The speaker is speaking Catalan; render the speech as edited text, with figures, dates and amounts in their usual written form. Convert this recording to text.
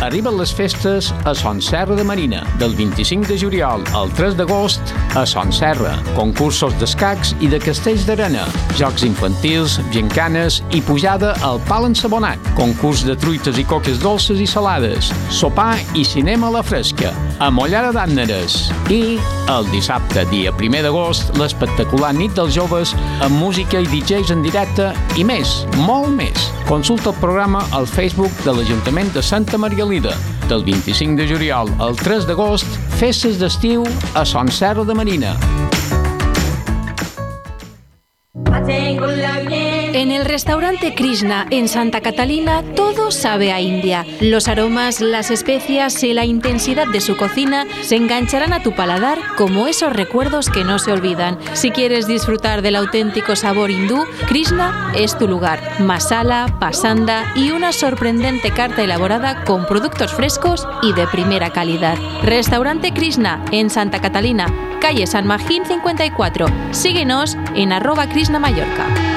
arriben les festes a Son Serra de Marina, del 25 de juliol al 3 d'agost a Son Serra. Concursos d'escacs i de castells d'arena, jocs infantils, gincanes i pujada al pal ensabonat, concurs de truites i coques dolces i salades, sopar i cinema a la fresca, a Mollada d'Ànneres. I el dissabte, dia 1 d'agost, l'espectacular nit dels joves amb música i DJs en directe i més, molt més. Consulta el programa al Facebook de l'Ajuntament de Santa Margalida. Del 25 de juliol al 3 d'agost, festes d'estiu a Son Serra de Marina. En el restaurante Krishna en Santa Catalina todo sabe a India. Los aromas, las especias y la intensidad de su cocina se engancharán a tu paladar como esos recuerdos que no se olvidan. Si quieres disfrutar del auténtico sabor hindú, Krishna es tu lugar. Masala, pasanda y una sorprendente carta elaborada con productos frescos y de primera calidad. Restaurante Krishna en Santa Catalina, calle San Magín 54. Síguenos en @KrishnaMallorca.